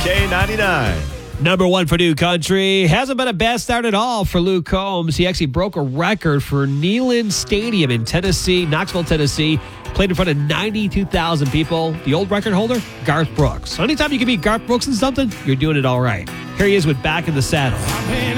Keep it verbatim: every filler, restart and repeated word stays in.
K ninety-nine. Number one for New Country. Hasn't been a bad start at all for Luke Combs. He actually broke a record for Neyland Stadium in Tennessee, Knoxville, Tennessee. Played in front of ninety-two thousand people. The old record holder, Garth Brooks. So anytime you can beat Garth Brooks in something, you're doing it all right. Here he is with Back in the Saddle.